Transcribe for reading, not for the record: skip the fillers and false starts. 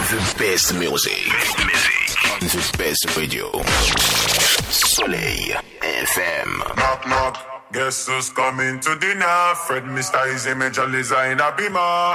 The best music. The best radio. Soleil FM. Knock knock. Guess who's coming to dinner? Fred Mr. Easy Major Liza in a beamer.